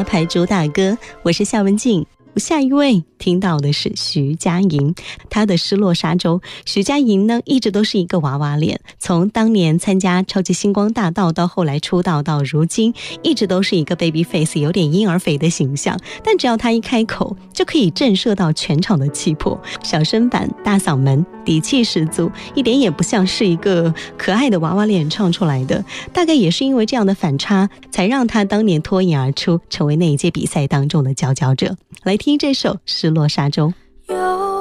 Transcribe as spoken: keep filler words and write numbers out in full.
大牌主打歌，我是夏文静。下一位听到的是徐佳莹，她的失落沙洲。徐佳莹呢，一直都是一个娃娃脸，从当年参加超级星光大道到后来出道到如今，一直都是一个 baby face 有点婴儿肥的形象，但只要她一开口就可以震慑到全场的气魄，小身板大嗓门，底气十足，一点也不像是一个可爱的娃娃脸唱出来的。大概也是因为这样的反差，才让她当年脱颖而出，成为那一届比赛当中的佼佼者。来听这首《失落沙洲》。